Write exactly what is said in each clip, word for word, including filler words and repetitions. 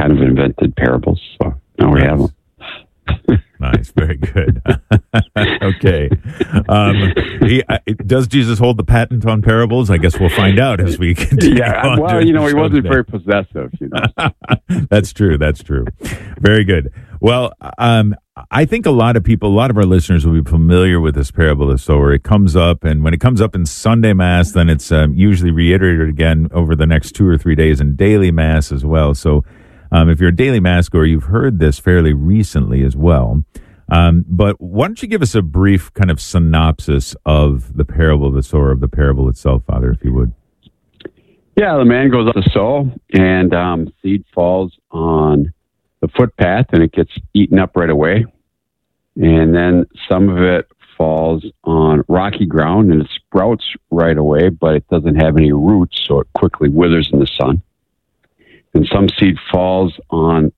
kind of invented parables. So now we have them. Nice, very good. Okay. Um, he, uh, does Jesus hold the patent on parables? I guess we'll find out as we continue. Yeah, on well, you know, he wasn't today. very possessive, you know. That's true. That's true. Very good. Well, um, I think a lot of people, a lot of our listeners will be familiar with this parable of the sower. It comes up, and when it comes up in Sunday Mass, then it's um, usually reiterated again over the next two or three days in daily Mass as well. So um, if you're a daily Mass goer, you've heard this fairly recently as well. Um, but why don't you give us a brief kind of synopsis of the parable of the sower, of the parable itself, Father, if you would. Yeah, the man goes out to sow, and um, seed falls on the footpath, and it gets eaten up right away. And then some of it falls on rocky ground, and it sprouts right away, but it doesn't have any roots, so it quickly withers in the sun. And some seed falls on,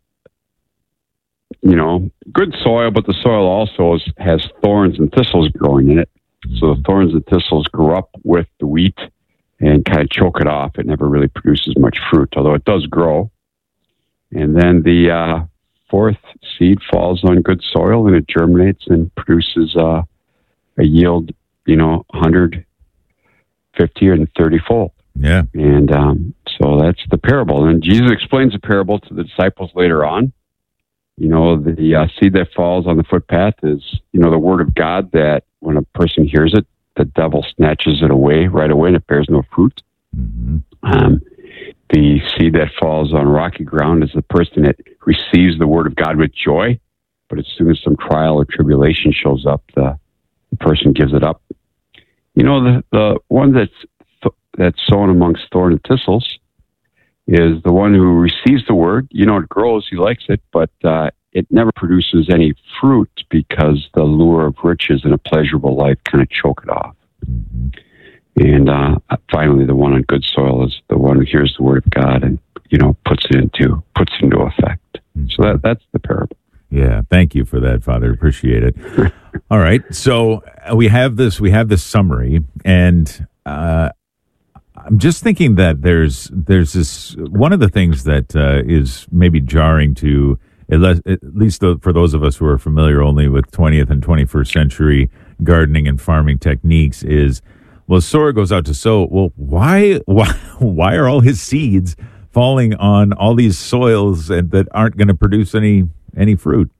you know, good soil, but the soil also is, has thorns and thistles growing in it. So the thorns and thistles grow up with the wheat and kind of choke it off. It never really produces much fruit, although it does grow. And then the uh, fourth seed falls on good soil, and it germinates and produces uh, a yield, you know, one hundred fifty and thirty fold. Yeah. And um, so that's the parable. And Jesus explains the parable to the disciples later on. You know, the uh, seed that falls on the footpath is, you know, the word of God that when a person hears it, the devil snatches it away right away and it bears no fruit. Mm-hmm. Um, the seed that falls on rocky ground is the person that receives the word of God with joy, but as soon as some trial or tribulation shows up, the, the person gives it up. You know, the, the one that's, th- that's sown amongst thorn and thistles is the one who receives the word. You know, it grows, he likes it, but uh, it never produces any fruit because the lure of riches and a pleasurable life kind of choke it off. Mm-hmm. And uh, finally, the one on good soil is the one who hears the word of God and, you know, puts it into puts it into effect. Mm-hmm. So that that's the parable. Yeah, thank you for that, Father. Appreciate it. All right, so we have this we have this summary, and uh, I'm just thinking that there's there's this one of the things that uh, is maybe jarring to at least for those of us who are familiar only with twentieth and twenty-first century gardening and farming techniques is, well, sower goes out to sow. Well, why why why are all his seeds falling on all these soils and that aren't going to produce any any fruit?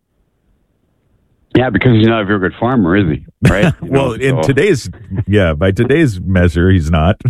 Yeah, because he's not a very good farmer, is he? Right? You Well, know, in so- today's yeah, by today's measure, he's not.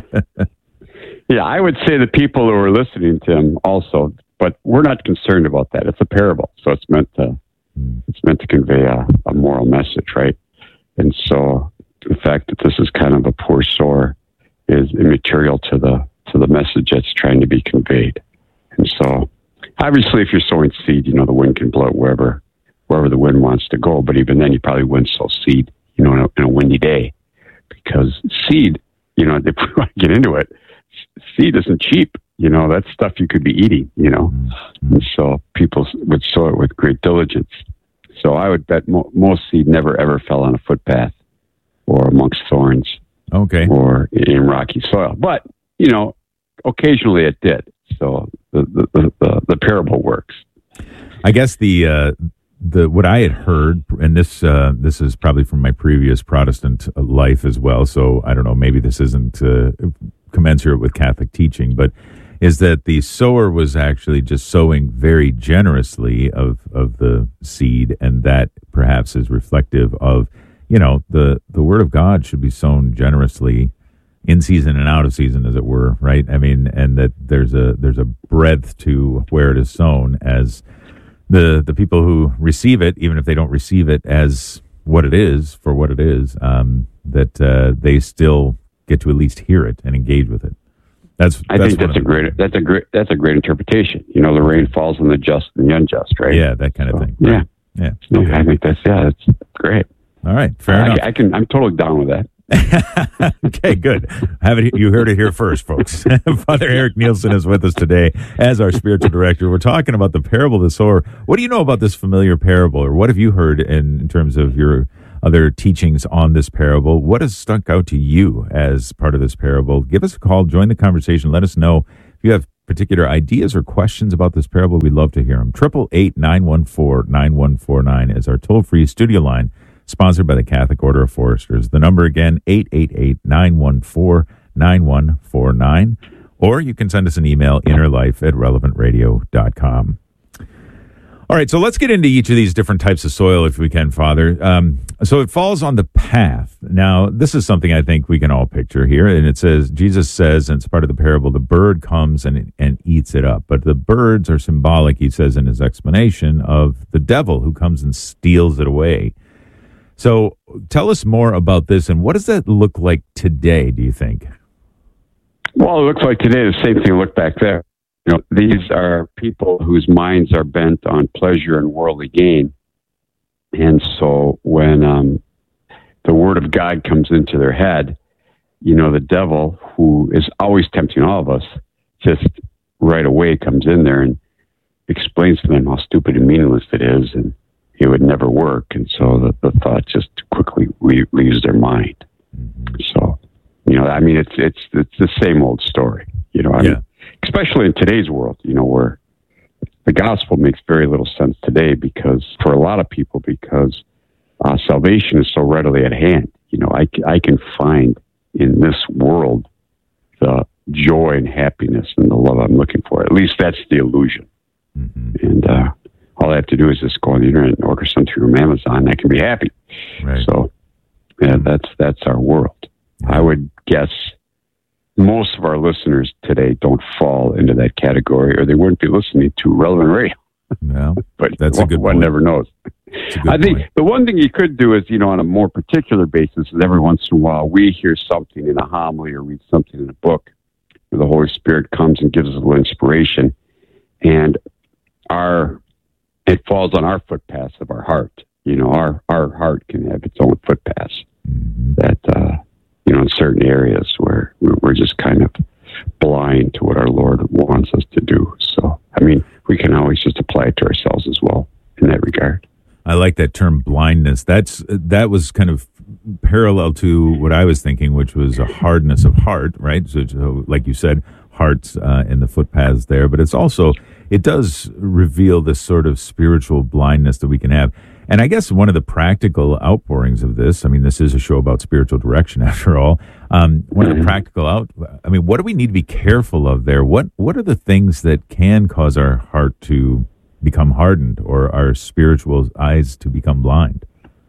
Yeah, I would say the people who are listening to him also, but we're not concerned about that. It's a parable, so it's meant to it's meant to convey a, a moral message, right? And so the fact that this is kind of a poor sower is immaterial to the to the message that's trying to be conveyed. And so, obviously, if you're sowing seed, you know the wind can blow it wherever wherever the wind wants to go. But even then, you probably wouldn't sow seed, you know, in a, in a windy day, because seed, you know, if we want to get into it, seed isn't cheap. You know, that's stuff you could be eating. You know, mm-hmm. And so people would sow it with great diligence. So I would bet mo- most seed never ever fell on a footpath or amongst thorns, Okay. or in rocky soil. But you know, occasionally it did. So the the the, the parable works. I guess the uh, the what I had heard, and this uh, this is probably from my previous Protestant life as well. So I don't know, maybe this isn't uh, commensurate with Catholic teaching, but is that the sower was actually just sowing very generously of of the seed, and that perhaps is reflective of, you know, the the word of God should be sown generously in season and out of season, as it were, right? I mean, and that there's a there's a breadth to where it is sown, as the the people who receive it, even if they don't receive it as what it is for what it is, um, that uh, they still get to at least hear it and engage with it. That's I that's think that's a the, great that's a great that's a great interpretation. You know, the rain falls on the just and the unjust, right? Yeah, that kind of So, thing. Yeah, Right. Yeah. Okay. yeah. I think that's yeah, that's great. All right. Fair I, enough. I can I'm totally down with that. Okay, good. Have it, you heard it here first, folks. Father Eric Nielsen is with us today as our spiritual director. We're talking about the parable of the sower. What do you know about this familiar parable, or what have you heard in, in terms of your other teachings on this parable? What has stuck out to you as part of this parable? Give us a call, join the conversation. Let us know if you have particular ideas or questions about this parable, we'd love to hear them. eight eight eight, nine one four, nine one four nine is our toll-free studio line, sponsored by the Catholic Order of Foresters. The number again, eight eight eight, nine one four, nine one four nine. Or you can send us an email, innerlife at relevant radio dot com. All right, so let's get into each of these different types of soil if we can, Father. Um, so it falls on the path. Now, this is something I think we can all picture here. And it says, Jesus says, and it's part of the parable, the bird comes and, and eats it up. But the birds are symbolic, he says in his explanation, of the devil who comes and steals it away. So tell us more about this, and what does that look like today, do you think? Well, it looks like today the same thing looked back there. You know, these are people whose minds are bent on pleasure and worldly gain. And so when um, the word of God comes into their head, you know, the devil, who is always tempting all of us, just right away comes in there and explains to them how stupid and meaningless it is, and it would never work. And so the, the thought just quickly leaves their mind. So, you know, I mean, it's it's it's the same old story. You know, I yeah. mean, especially in today's world, you know, where the gospel makes very little sense today, because for a lot of people, because uh, salvation is so readily at hand. You know, I, I can find in this world the joy and happiness and the love I'm looking for. At least that's the illusion. Mm-hmm. And uh, all I have to do is just go on the internet and order something from Amazon, and I can be happy. Right. So yeah, that's that's our world. I would guess most of our listeners today don't fall into that category, or they wouldn't be listening to Relevant Radio. No, but that's one, a good one point. never knows. I think point. The one thing you could do is, you know, on a more particular basis, is every once in a while we hear something in a homily or read something in a book where the Holy Spirit comes and gives us a little inspiration, and our it falls on our footpaths of our heart. You know, our, our heart can have its own footpaths mm-hmm. that, uh, you know, in certain areas where we're just kind of blind to what our Lord wants us to do. So, I mean, we can always just apply it to ourselves as well in that regard. I like that term, blindness. That's that was kind of parallel to what I was thinking, which was a hardness of heart, right? So, so like you said, hearts uh, in the footpaths there, but it's also, it does reveal this sort of spiritual blindness that we can have. And I guess one of the practical outpourings of this, I mean, this is a show about spiritual direction after all. Um, one of the practical out, I mean, what do we need to be careful of there? What What are the things that can cause our heart to become hardened, or our spiritual eyes to become blind?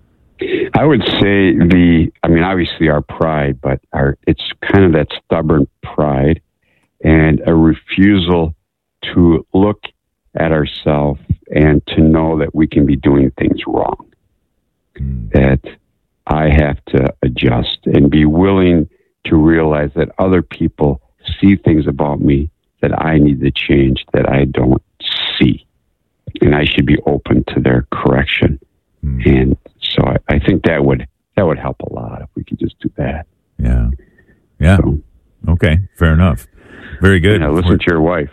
I would say the, I mean, obviously our pride, but our, it's kind of that stubborn pride and a refusal to look at ourselves and to know that we can be doing things wrong, mm. that I have to adjust and be willing to realize that other people see things about me that I need to change, that I don't see, and I should be open to their correction. Mm. And so I, I think that would that would help a lot if we could just do that. Yeah, yeah. So, okay, fair enough. Very good. Yeah, listen We're, to your wife.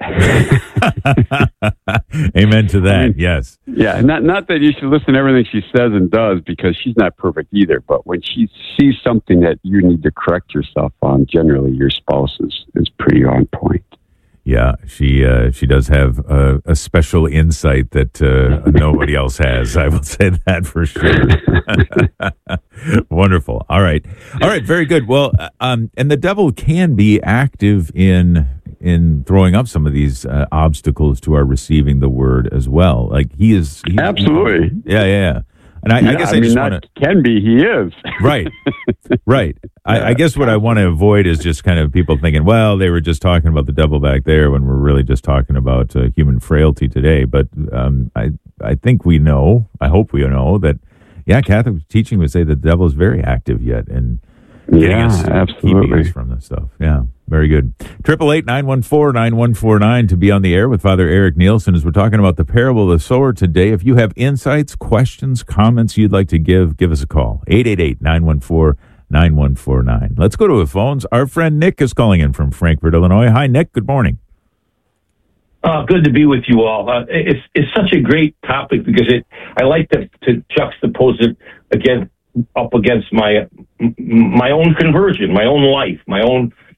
Amen to that. I mean, yes. Yeah. Not not that you should listen to everything she says and does, because she's not perfect either. But when she sees something that you need to correct yourself on, generally your spouse is, is pretty on point. Yeah, she uh, she does have a, a special insight that uh, nobody else has. I will say that for sure. Wonderful. All right. All right. Very good. Well, um, and the devil can be active in in throwing up some of these uh, obstacles to our receiving the word as well. Like he is. He, Absolutely. He, yeah, yeah, yeah. And I, yeah, I guess I, I mean, just not want to. Can be. He is. Right. Right. I, yeah. I guess what I want to avoid is just kind of people thinking, well, they were just talking about the devil back there when we're really just talking about uh, human frailty today. But um, I, I think we know, I hope we know that, yeah, Catholic teaching would say that the devil is very active yet in getting yeah, us, absolutely. keeping us from this stuff. Yeah, very good. Triple eight nine one four nine one four nine to be on the air with Father Eric Nielsen as we're talking about the parable of the sower today. If you have insights, questions, comments you'd like to give, give us a call. eight eight eight, nine one four, nine one four nine. Let's go to the phones. Our friend Nick is calling in from Frankfort, Illinois. Hi, Nick. Good morning. Uh, good to be with you all. Uh, it's it's such a great topic because it. I like to, to juxtapose it again up against my my own conversion, my own life, my own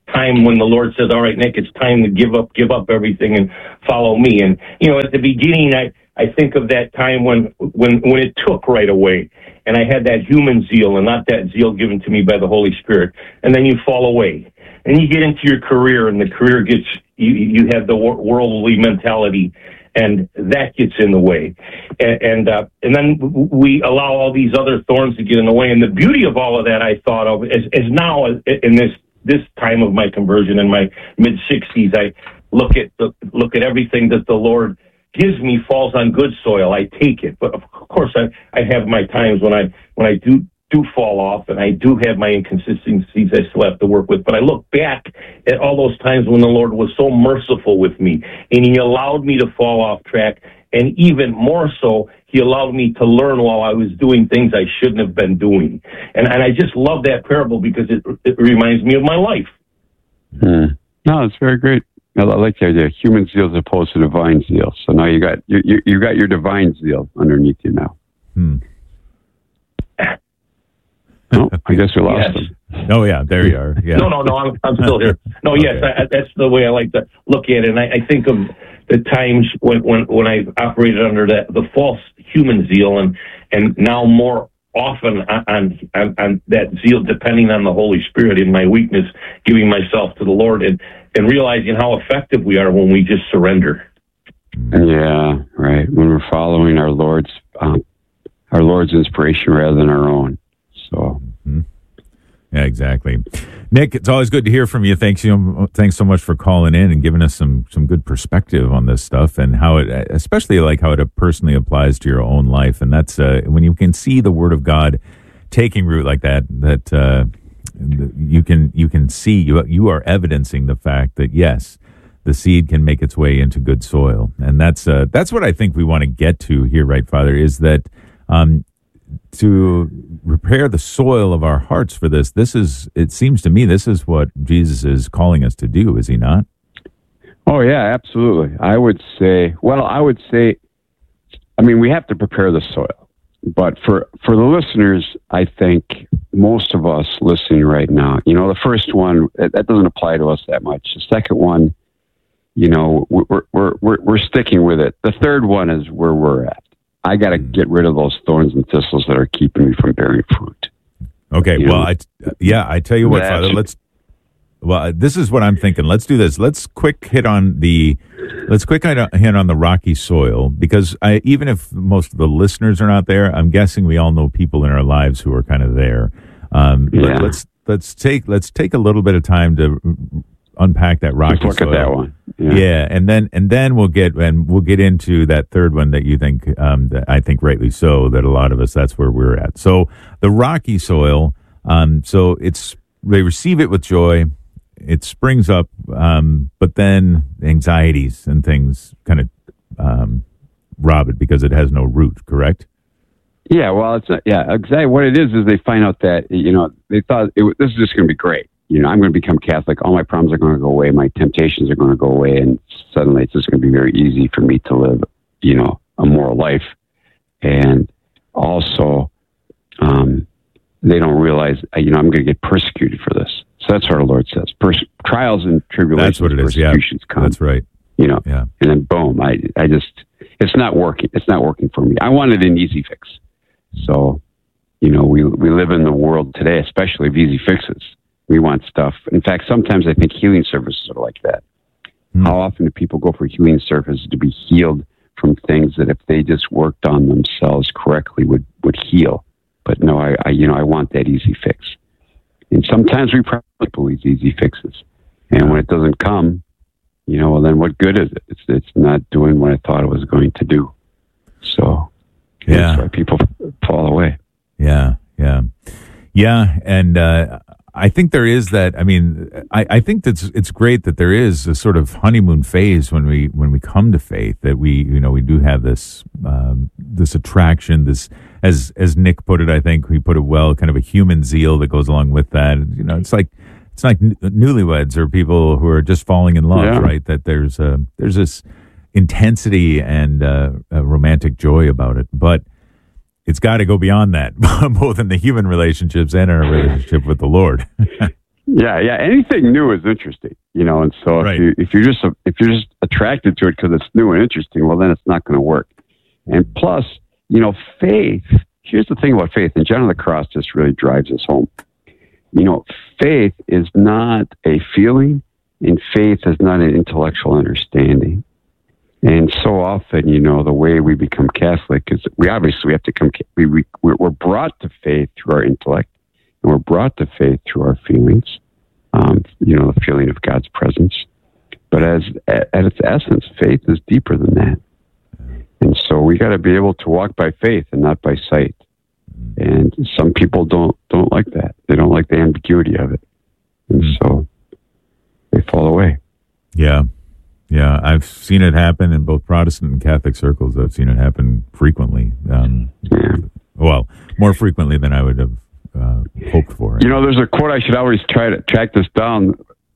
time when the Lord says, all right, Nick, it's time to give up, give up everything and follow me. And, you know, at the beginning, I, I think of that time when, when, when it took right away, and I had that human zeal and not that zeal given to me by the Holy Spirit. And then you fall away, and you get into your career, and the career gets, you, you have the worldly mentality, and that gets in the way. And, and, uh, and then we allow all these other thorns to get in the way. And the beauty of all of that, I thought of, is, is now in this, this time of my conversion in my mid sixties, I look at the, look at everything that the Lord gives me falls on good soil. I take it. But of course, I, I have my times when I, when I do, do fall off, and I do have my inconsistencies I still have to work with. But I look back at all those times when the Lord was so merciful with me, and He allowed me to fall off track, and even more so, He allowed me to learn while I was doing things I shouldn't have been doing. And, and I just love that parable because it, it reminds me of my life. Hmm. No, it's very great. I like the idea. Human zeal as opposed to divine zeal. So now you got you, you, you got your divine zeal underneath you now. Hmm. Oh, I guess we lost yes. them. Oh yeah, there you are. Yeah. No, no, no. I'm, I'm still here. No, Okay. yes, I, that's the way I like to look at it. And I, I think of the times when when when I operated under that the false human zeal, and and now more often on, on on that zeal, depending on the Holy Spirit in my weakness, giving myself to the Lord, and and realizing how effective we are when we just surrender. Yeah, right. When we're following our Lord's um, our Lord's inspiration rather than our own. So, mm-hmm. Yeah, exactly. Nick, it's always good to hear from you. Thanks you. Thanks so much for calling in and giving us some some good perspective on this stuff, and how it, especially like how it personally applies to your own life. And that's uh, when you can see the Word of God taking root like that. That uh, you can you can see you you are evidencing the fact that yes, the seed can make its way into good soil, and that's uh, that's what I think we want to get to here, right, Father? Is that um, to prepare the soil of our hearts for this. This is, it seems to me, this is what Jesus is calling us to do, is He not? Oh, yeah, absolutely. I would say, well, I would say, I mean, we have to prepare the soil. But for, for the listeners, I think most of us listening right now, you know, the first one, that doesn't apply to us that much. The second one, you know, we're, we're, we're, we're sticking with it. The third one is where we're at. I got to get rid of those thorns and thistles that are keeping me from bearing fruit. Okay. You well, know? I, yeah, I tell you what, Father, let's, well, this is what I'm thinking. Let's do this. Let's quick hit on the, let's quick hit on the rocky soil, because I, even if most of the listeners are not there, I'm guessing we all know people in our lives who are kind of there. Um, yeah. let, let's, let's take, let's take a little bit of time to unpack that rocky Let's look soil. at that one. Yeah. yeah, and then and then we'll get and we'll get into that third one that you think um, that I think rightly so, that a lot of us, that's where we're at. So the rocky soil, um, so it's they receive it with joy, it springs up, um, but then anxieties and things kind of um, rob it because it has no root. Correct? Yeah. Well, it's a, yeah, exactly. What it is is they find out that you know they thought it, this is just going to be great. You know, I'm going to become Catholic. All my problems are going to go away. My temptations are going to go away. And suddenly it's just going to be very easy for me to live, you know, a moral life. And also, um, they don't realize, you know, I'm going to get persecuted for this. So that's what our Lord says. Pers- trials and tribulations, that's what it is. persecutions Yeah, come. that's right. You know, yeah. And then boom, I, I just, it's not working. It's not working for me. I wanted an easy fix. So, you know, we, we live in the world today, especially of easy fixes. We want stuff. In fact, sometimes I think healing services are like that. Mm. How often do people go for healing services to be healed from things that if they just worked on themselves correctly would, would heal? But no, I, I you know I want that easy fix. And sometimes we promise people these easy fixes, and when it doesn't come, you know, well then what good is it? It's it's not doing what I thought it was going to do. So yeah, that's why people fall away. Yeah, yeah, yeah, and. uh I think there is that. I mean, I, I think that's it's great that there is a sort of honeymoon phase when we when we come to faith, that we you know we do have this um, this attraction, this as as Nick put it. I think he put it well, kind of a human zeal that goes along with that. You know, it's like it's like newlyweds or people who are just falling in love, yeah. right? That there's a there's this intensity and uh, a romantic joy about it, but it's got to go beyond that, both in the human relationships and in our relationship with the Lord. Yeah, yeah. Anything new is interesting, you know. And so Right. if you if you're just if you're just attracted to it because it's new and interesting, well, then it's not going to work. And plus, you know, faith. Here's the thing about faith, and John of the Cross just really drives this home. You know, faith is not a feeling, and faith is not an intellectual understanding. And so often, you know, the way we become Catholic is we obviously we have to come. We, we we're brought to faith through our intellect, and we're brought to faith through our feelings. Um, you know, the feeling of God's presence. But as at its essence, faith is deeper than that. And so we got to be able to walk by faith and not by sight. And some people don't don't like that. They don't like the ambiguity of it, and so they fall away. Yeah. Yeah, I've seen it happen in both Protestant and Catholic circles. I've seen it happen frequently. Um, Yeah. Well, more frequently than I would have uh, hoped for. You know, there's a quote I should always try to track this down.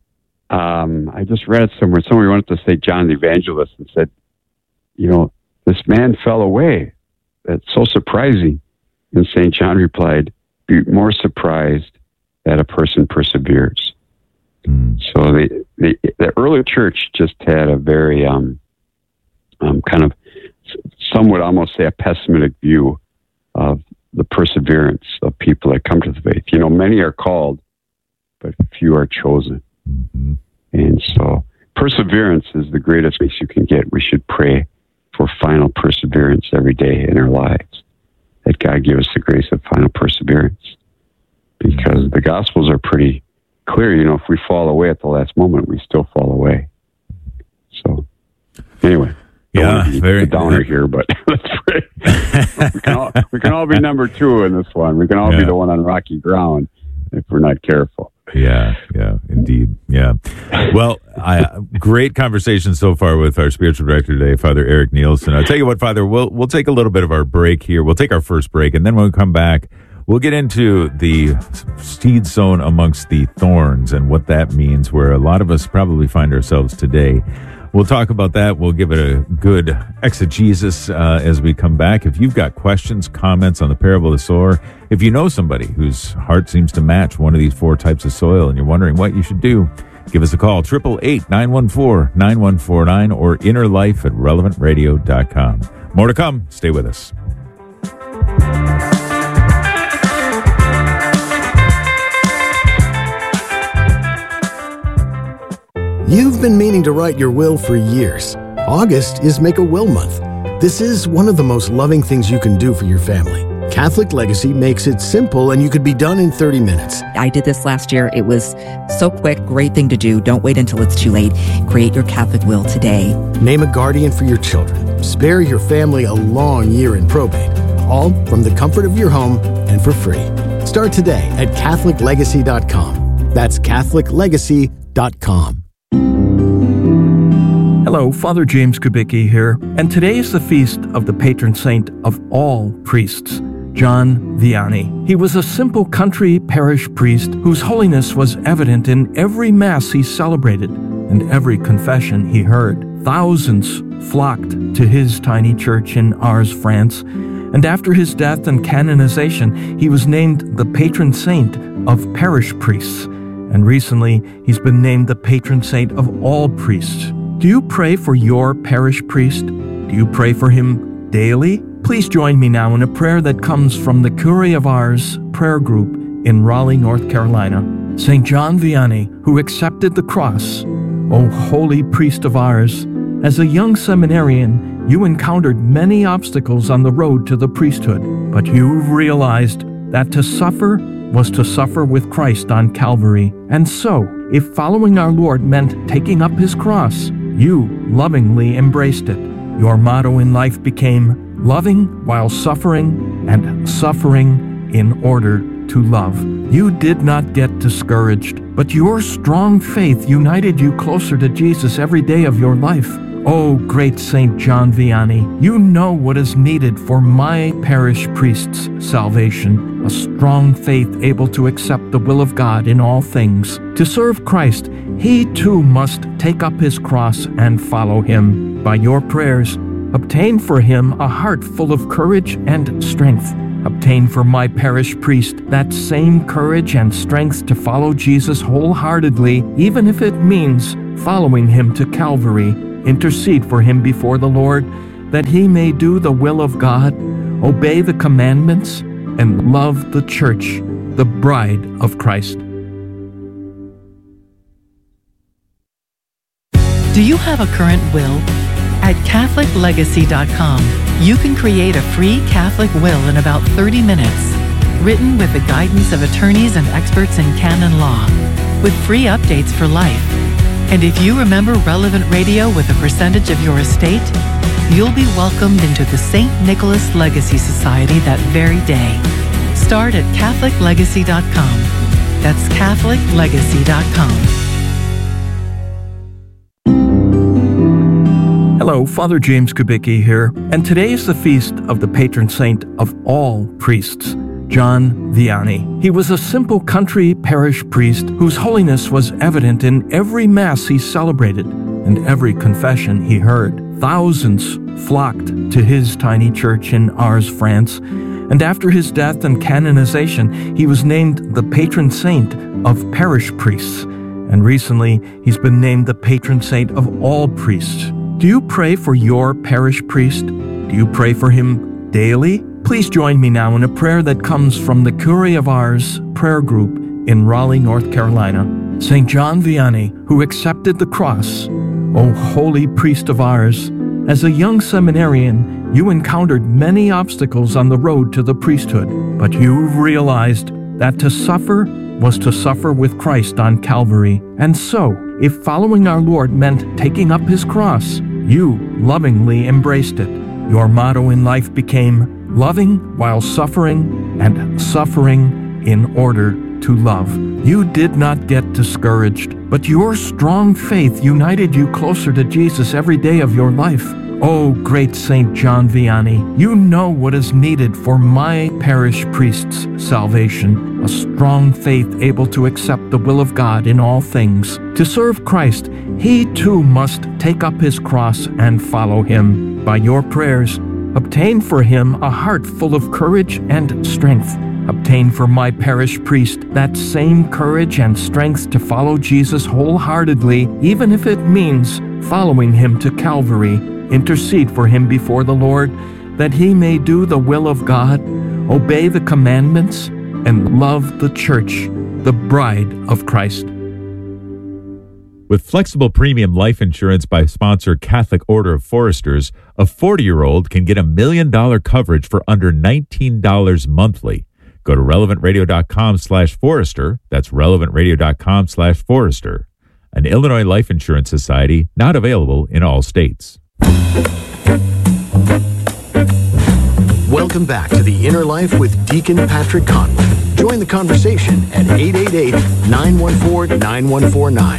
Um, I just read it somewhere. Somebody wanted to say John the Evangelist and said, you know, this man fell away. That's so surprising. And Saint John replied, be more surprised that a person perseveres. Mm. So the, the the early church just had a very um, um, kind of, some would almost say a pessimistic view of the perseverance of people that come to the faith. You know, many are called, but few are chosen. Mm-hmm. And so perseverance is the greatest grace you can get. We should pray for final perseverance every day in our lives, that God give us the grace of final perseverance, because the Gospels are pretty clear. You know, if we fall away at the last moment, we still fall away. So anyway, yeah, very a downer here, but let's pray. we can all we can all be number two in this one. We can all yeah. be the one on rocky ground if we're not careful. Yeah, yeah, indeed. Yeah. Well, I, great conversation so far with our spiritual director today, Father Eric Nielsen. I'll tell you what, Father, we'll we'll take a little bit of our break here. We'll take our first break, and then when we come back, we'll get into the seed sown amongst the thorns and what that means, where a lot of us probably find ourselves today. We'll talk about that. We'll give it a good exegesis uh, as we come back. If you've got questions, comments on the parable of the sower, if you know somebody whose heart seems to match one of these four types of soil and you're wondering what you should do, give us a call, eight eight eight, nine one four, nine one four nine or innerlife at relevant radio dot com. More to come. Stay with us. You've been meaning to write your will for years. August is Make a Will Month. This is one of the most loving things you can do for your family. Catholic Legacy makes it simple, and you could be done in thirty minutes. I did this last year. It was so quick, great thing to do. Don't wait until it's too late. Create your Catholic will today. Name a guardian for your children. Spare your family a long year in probate. All from the comfort of your home and for free. Start today at Catholic Legacy dot com. That's Catholic Legacy dot com. Hello, Father James Kubicki here, and today is the feast of the patron saint of all priests, John Vianney. He was a simple country parish priest whose holiness was evident in every Mass he celebrated and every confession he heard. Thousands flocked to his tiny church in Ars, France, and after his death and canonization, he was named the patron saint of parish priests, and recently he's been named the patron saint of all priests. Do you pray for your parish priest? Do you pray for him daily? Please join me now in a prayer that comes from the Curé of Ars prayer group in Raleigh, North Carolina. Saint John Vianney, who accepted the cross, O holy priest of Ars, as a young seminarian, you encountered many obstacles on the road to the priesthood, but you realized that to suffer was to suffer with Christ on Calvary. And so, if following our Lord meant taking up his cross, you lovingly embraced it. Your motto in life became loving while suffering and suffering in order to love. You did not get discouraged, but your strong faith united you closer to Jesus every day of your life. Oh, great Saint John Vianney, you know what is needed for my parish priest's salvation, a strong faith able to accept the will of God in all things. To serve Christ, he too must take up his cross and follow him. By your prayers, obtain for him a heart full of courage and strength, Obtain for my parish priest that same courage and strength to follow Jesus wholeheartedly, even if it means following him to Calvary. Intercede for him before the Lord, that he may do the will of God, obey the commandments, and love the church, the bride of Christ. Do you have a current will? At Catholic Legacy dot com, you can create a free Catholic will in about thirty minutes, written with the guidance of attorneys and experts in canon law, with free updates for life. And if you remember relevant radio with a percentage of your estate, you'll be welcomed into the Saint Nicholas Legacy Society that very day. Start at Catholic Legacy dot com. That's Catholic Legacy dot com. Hello, Father James Kubicki here, and today is the feast of the patron saint of all priests, John Vianney. He was a simple country parish priest whose holiness was evident in every Mass he celebrated and every confession he heard. Thousands flocked to his tiny church in Ars, France, and after his death and canonization, he was named the patron saint of parish priests, and recently he's been named the patron saint of all priests. Do you pray for your parish priest? Do you pray for him daily? Please join me now in a prayer that comes from the Curé of Ars prayer group in Raleigh, North Carolina. Saint John Vianney, who accepted the cross, O holy priest of Ars, as a young seminarian, you encountered many obstacles on the road to the priesthood, but you realized that to suffer was to suffer with Christ on Calvary. And so, if following our Lord meant taking up his cross, you lovingly embraced it. Your motto in life became loving while suffering and suffering in order to love. You did not get discouraged, but your strong faith united you closer to Jesus every day of your life. Oh, great Saint John Vianney, you know what is needed for my parish priest's salvation, a strong faith able to accept the will of God in all things. To serve Christ, he too must take up his cross and follow him. By your prayers, obtain for him a heart full of courage and strength. Obtain for my parish priest that same courage and strength to follow Jesus wholeheartedly, even if it means following him to Calvary. Intercede for him before the Lord, that he may do the will of God, obey the commandments, and love the church, the bride of Christ. With flexible premium life insurance by sponsor Catholic Order of Foresters, a forty-year-old can get a million dollar coverage for under nineteen dollars monthly. Go to relevant radio dot com slash forester. That's relevant radio dot com slash forester. An Illinois Life Insurance Society, not available in all states. Welcome back to The Inner Life with Deacon Patrick Conway. Join the conversation at eight eight eight, nine one four, nine one four nine.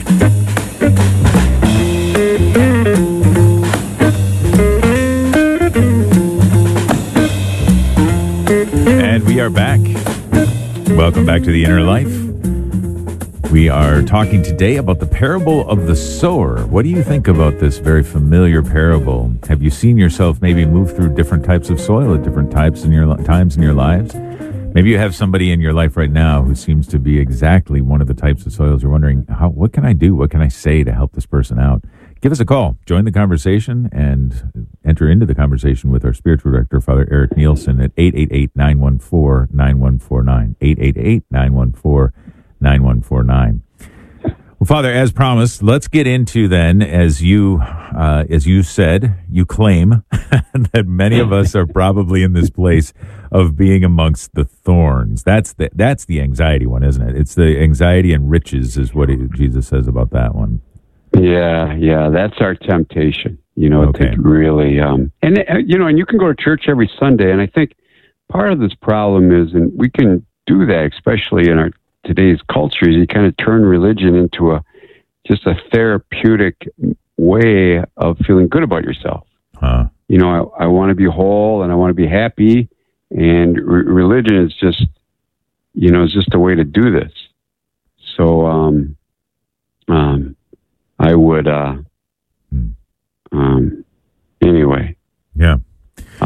And we are back. Welcome back to The Inner Life. We are talking today about the parable of the sower. What do you think about this very familiar parable? Have you seen yourself maybe move through different types of soil at different types in your times in your lives? Maybe you have somebody in your life right now who seems to be exactly one of the types of soils. You're wondering, how, what can I do? What can I say to help this person out? Give us a call. Join the conversation and enter into the conversation with our spiritual director, Father Eric Nielsen, at eight eight eight, nine one four, nine one four nine. eight eight eight, nine one four, nine one four nine. Well, Father, as promised, let's get into then, as you uh, as you said, you claim that many of us are probably in this place of being amongst the thorns. That's the that's the anxiety one, isn't it? It's the anxiety and riches is what it, Jesus says about that one. Yeah, yeah, that's our temptation, you know, Okay. to really, um, and, uh, you know, and you can go to church every Sunday, and I think part of this problem is, and we can do that, especially in our today's culture, is you kind of turn religion into a just a therapeutic way of feeling good about yourself. Huh. You know, I, I want to be whole, and I want to be happy, and re- religion is just, you know, it's just a way to do this. So, um, um, I would, uh, Hmm. um, anyway. Yeah. Uh,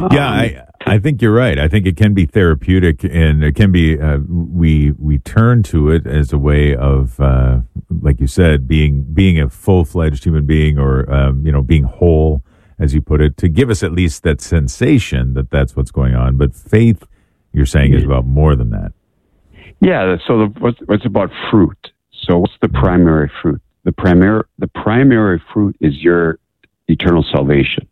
Yeah, um, I I think you're right. I think it can be therapeutic, and it can be uh, we we turn to it as a way of, uh, like you said, being being a full fledged human being, or um, you know, being whole, as you put it, to give us at least that sensation that that's what's going on. But faith, you're saying, is about more than that. Yeah. So the, what's, what's about fruit? So what's the primary fruit? The primary the primary fruit is your eternal salvation.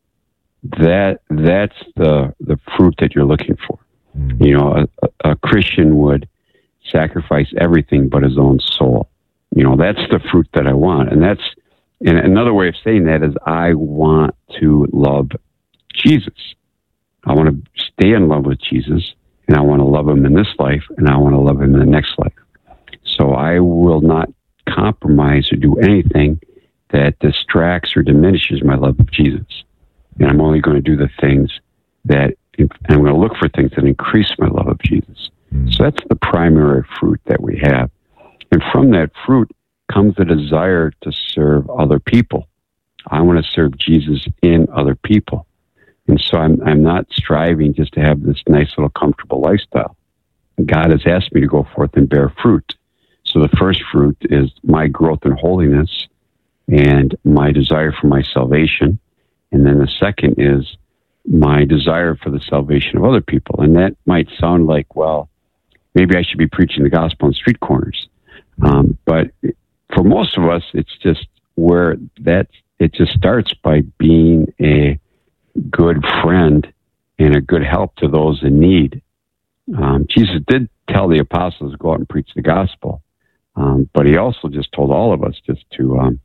That that's the the fruit that you're looking for. Mm-hmm. You know, a, a Christian would sacrifice everything but his own soul. You know, that's the fruit that I want, and that's and another way of saying that is I want to love Jesus. I want to stay in love with Jesus, and I want to love him in this life, and I want to love him in the next life. So I will not compromise or do anything that distracts or diminishes my love of Jesus. And I'm only going to do the things that, and I'm going to look for things that increase my love of Jesus. Mm. So that's the primary fruit that we have. And from that fruit comes the desire to serve other people. I want to serve Jesus in other people. And so I'm, I'm not striving just to have this nice little comfortable lifestyle. God has asked me to go forth and bear fruit. So the first fruit is my growth in holiness and my desire for my salvation. And then the second is my desire for the salvation of other people. And that might sound like, well, maybe I should be preaching the gospel on street corners. Um, but for most of us, it's just where that it just starts by being a good friend and a good help to those in need. Um, Jesus did tell the apostles to go out and preach the gospel. Um, but he also just told all of us just to, um,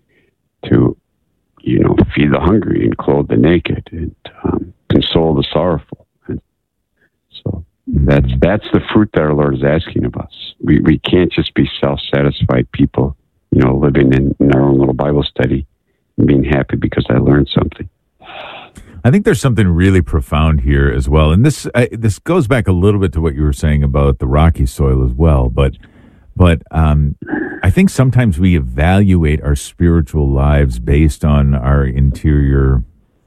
to, you know, feed the hungry and clothe the naked and um, console the sorrowful. And so that's that's the fruit that our Lord is asking of us. We we can't just be self-satisfied people, you know, living in, in our own little Bible study and being happy because I learned something. I think there's something really profound here as well, and this uh, this goes back a little bit to what you were saying about the rocky soil as well, but. But um, I think sometimes we evaluate our spiritual lives based on our interior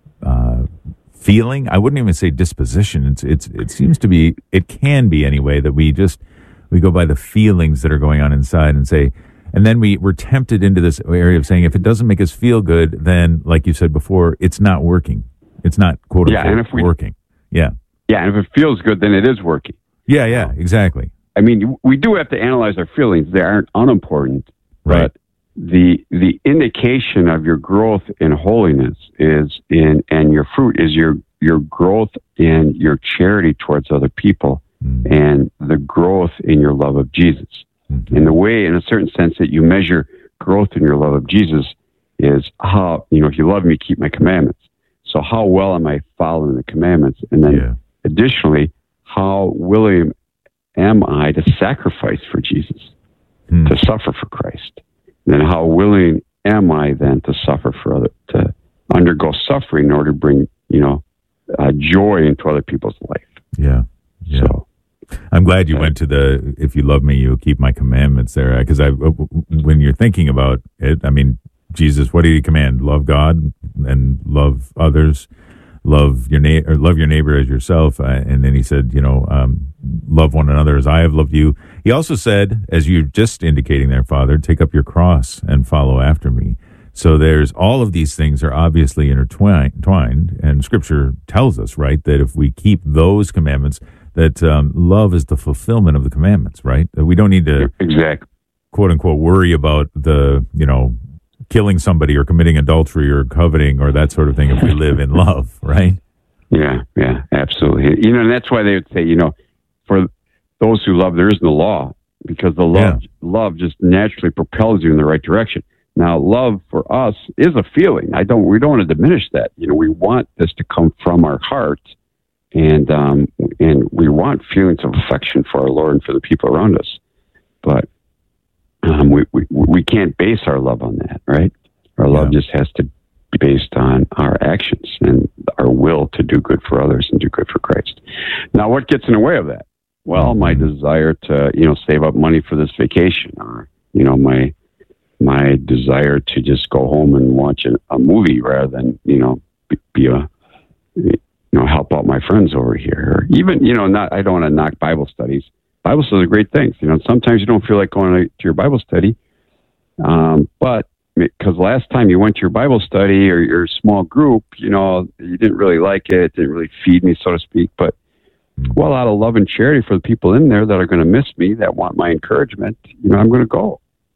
uh, feeling. I wouldn't even say disposition. It's it's it seems to be it can be anyway that we just we go by the feelings that are going on inside and say, and then we we're tempted into this area of saying if it doesn't make us feel good, then like you said before, it's not working. It's not quote unquote yeah, and if we, working. Yeah. Yeah, and if it feels good, then it is working. Yeah, yeah, exactly. I mean, we do have to analyze our feelings. They aren't unimportant, right. But the the indication of your growth in holiness is in, and your fruit is your your growth in your charity towards other people, mm-hmm. and the growth in your love of Jesus. Mm-hmm. And the way, in a certain sense, that you measure growth in your love of Jesus is how, you know, if you love me, keep my commandments. So how well am I following the commandments? And then yeah. additionally, how willing am I to sacrifice for Jesus, hmm. to suffer for Christ? And then how willing am I then to suffer for other, to undergo suffering in order to bring, you know, uh, joy into other people's life? Yeah. Yeah. So, I'm glad you uh, went to the, if you love me, you'll keep my commandments there. Because I, when you're thinking about it, I mean, Jesus, what did he command? Love God and love others. Love your neighbor, love your neighbor as yourself, uh, and then he said, you know, um, love one another as I have loved you. He also said, as you're just indicating there, Father, take up your cross and follow after me. So there's all of these things are obviously intertwined, twined, and Scripture tells us, right, that if we keep those commandments, that um, love is the fulfillment of the commandments, right? That we don't need to, exactly, quote unquote, worry about the, you know, killing somebody or committing adultery or coveting or that sort of thing if we live in love, right? Yeah, yeah, absolutely. You know, and that's why they would say, you know, for those who love, there is no law, because the love, yeah. love just naturally propels you in the right direction. Now, love for us is a feeling. I don't, we don't want to diminish that. You know, we want this to come from our heart, and um, and we want feelings of affection for our Lord and for the people around us. But Um, we, we we can't base our love on that, right? Our love yeah. just has to be based on our actions and our will to do good for others and do good for Christ. Now, what gets in the way of that? Well, my desire to, you know, save up money for this vacation, or, you know, my my desire to just go home and watch a, a movie rather than, you know, be, be a, you know, friends over here. Or even, you know, not, I don't want to knock Bible studies. Bible studies are great things. You know, sometimes you don't feel like going to your Bible study. Um, but because last time you went to your Bible study or your small group, you know, you didn't really like it. It didn't really feed me, so to speak. But, well, out of love and charity for the people in there that are going to miss me, that want my encouragement, you know, I'm going to go.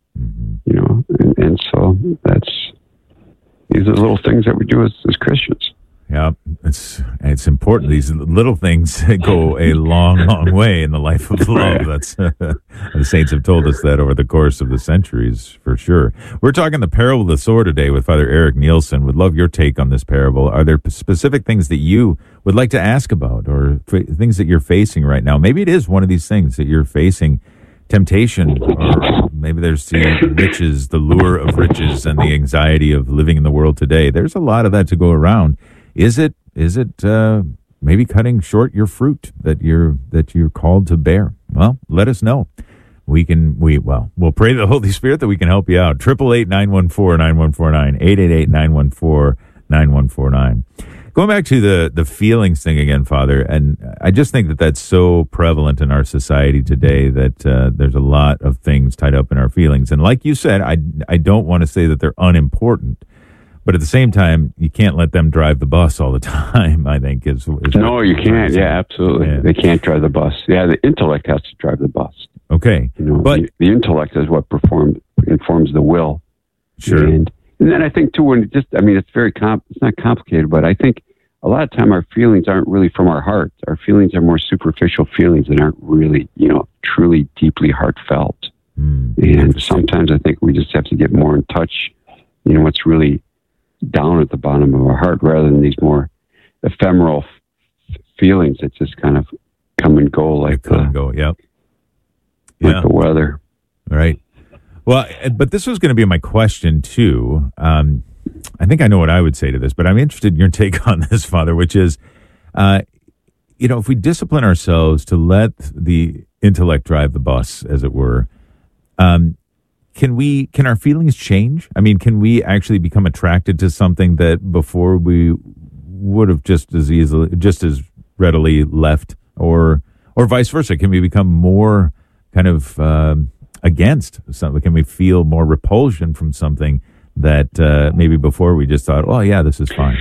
You know, and, and so that's, these are the little things that we do as, as Christians. Yeah, it's it's important. These little things go a long, long way in the life of love. That's uh, the saints have told us that over the course of the centuries, for sure. We're talking the parable of the sower today with Father Eric Nielsen. Would love your take on this parable. Are there specific things that you would like to ask about, or f- things that you're facing right now? Maybe it is one of these things that you're facing. Temptation, or maybe there's the riches, the lure of riches, and the anxiety of living in the world today. There's a lot of that to go around. Is it? Is it uh, maybe cutting short your fruit that you're that you're called to bear? Well, let us know. We can. We well, we'll pray to the Holy Spirit that we can help you out. Triple eight nine one four nine one four nine eight eight eight nine one four nine one four nine. Going back to the, the feelings thing again, Father, and I just think that that's so prevalent in our society today that uh, there's a lot of things tied up in our feelings. And like you said, I, I don't want to say that they're unimportant, but at the same time, you can't let them drive the bus all the time, I think. is, is No, you can't. Yeah, absolutely. Yeah. They can't drive the bus. Yeah, the intellect has to drive the bus. Okay. You know, but the, the intellect is what perform, informs the will. Sure. And, and then I think, too, when it just, I mean, it's very, comp, it's not complicated, but I think a lot of time our feelings aren't really from our heart. Our feelings are more superficial feelings and aren't really, you know, truly deeply heartfelt. Mm, and sometimes I think we just have to get more in touch, you know, what's really down at the bottom of our heart rather than these more ephemeral f- feelings that just kind of come and go like come the, and go. Yep. like Yeah. the weather. Right. Well, but this was going to be my question too. Um, I think I know what I would say to this, but I'm interested in your take on this, Father, which is, uh, you know, if we discipline ourselves to let the intellect drive the bus, as it were, um, can we, can our feelings change? I mean, can we actually become attracted to something that before we would have just as easily, just as readily left, or, or vice versa? Can we become more kind of, um, against something? Can we feel more repulsion from something that uh, maybe before we just thought, oh, yeah, this is fine?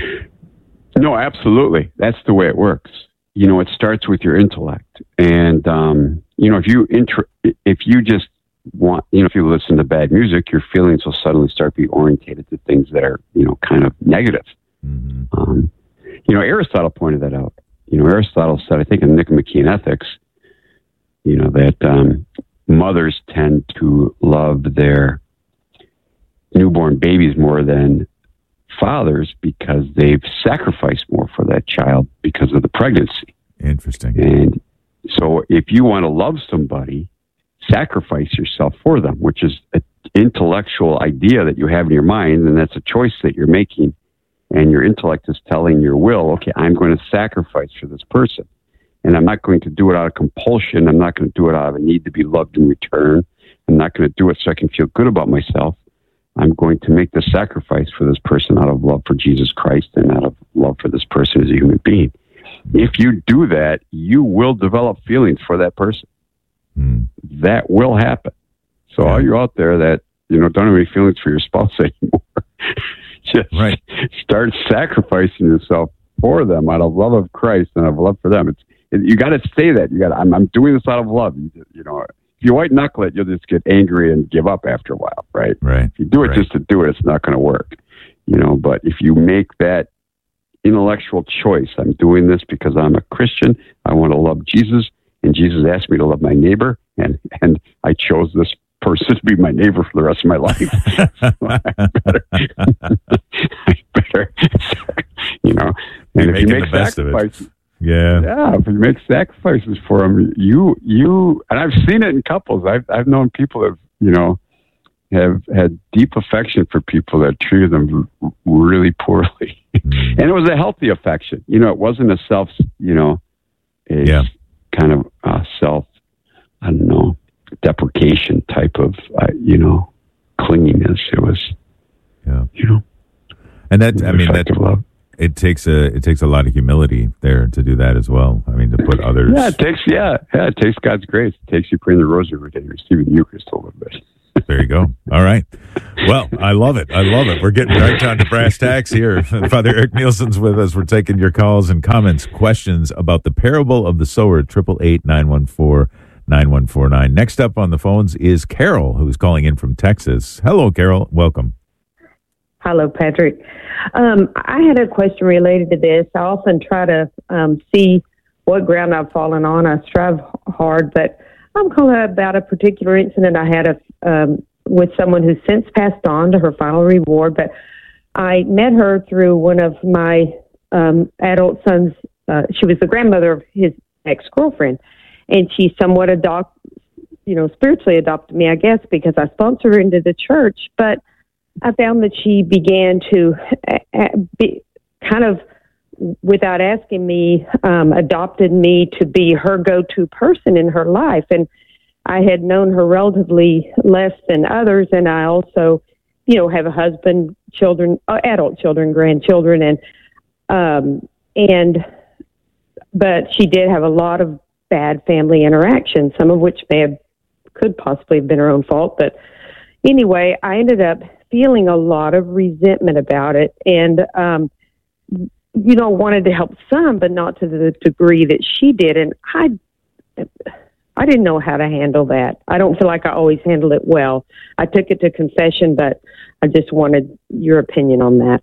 No, absolutely. That's the way it works. You know, it starts with your intellect. And, um, you know, if you inter- if you just want, you know, if you listen to bad music, your feelings will suddenly start being orientated to things that are, you know, kind of negative. Mm-hmm. Um, you know, Aristotle pointed that out. You know, Aristotle said, I think in Nicomachean Ethics, you know, that um, mothers tend to love their newborn babies more than fathers because they've sacrificed more for that child because of the pregnancy. Interesting. And so if you want to love somebody, sacrifice yourself for them, which is an intellectual idea that you have in your mind, and that's a choice that you're making. And your intellect is telling your will, okay, I'm going to sacrifice for this person. And I'm not going to do it out of compulsion. I'm not going to do it out of a need to be loved in return. I'm not going to do it so I can feel good about myself. I'm going to make the sacrifice for this person out of love for Jesus Christ and out of love for this person as a human being. If you do that, you will develop feelings for that person. Mm. That will happen. So Yeah. all you out there that, you know, don't have any feelings for your spouse anymore, just Right. start sacrificing yourself for them out of love of Christ and out of love for them. It's it, you got to say that. You got. I'm, I'm doing this out of love. You, you know, if you white knuckle it, you'll just get angry and give up after a while, right? Right. If you do it Right. just to do it, it's not going to work. You know, but if you make that intellectual choice, I'm doing this because I'm a Christian. I want to love Jesus, and Jesus asked me to love my neighbor, and and I chose this person to be my neighbor for the rest of my life. So I better, I better, you know. And You're if you making make the best of it. sacrifices, Yeah. yeah, if you make sacrifices for them, you you and I've seen it in couples. I've I've known people that you know have had deep affection for people that treated them r- really poorly, Mm. and it was a healthy affection. You know, it wasn't a self, you know, a Yeah. kind of uh, self, I don't know, deprecation type of, uh, you know, clinginess. It was, Yeah. you know, And that, I mean, that, effective love. it takes a it takes a lot of humility there to do that as well. I mean, to put others. Yeah, it takes yeah, yeah, it takes God's grace. It takes you praying the rosary every day, receiving the Eucharist a little bit. There you go. All right. Well, I love it. I love it. We're getting right down to brass tacks here. Father Eric Nielsen's with us. We're taking your calls and comments, questions about the parable of the sower. Triple eight nine one four nine one four nine. Next up on the phones is Carol, who's calling in from Texas. Hello, Carol. Welcome. Hello, Patrick. Um, I had a question related to this. I often try to um, see what ground I've fallen on. I strive hard, but I'm calling about a particular incident I had a, um, with someone who's since passed on to her final reward. But I met her through one of my um, adult sons. Uh, she was the grandmother of his ex-girlfriend, and she somewhat adopt, you know, spiritually adopted me, I guess, because I sponsored her into the church. But I found that she began to uh, be kind of, without asking me, um, adopted me to be her go-to person in her life. And I had known her relatively less than others. And I also, you know, have a husband, children, uh, adult children, grandchildren. And, um, and, but she did have a lot of bad family interactions, some of which may have, could possibly have been her own fault. But anyway, I ended up feeling a lot of resentment about it. And, um, you know, wanted to help some, but not to the degree that she did. And I, I didn't know how to handle that. I don't feel like I always handled it well. I took it to confession, but I just wanted your opinion on that.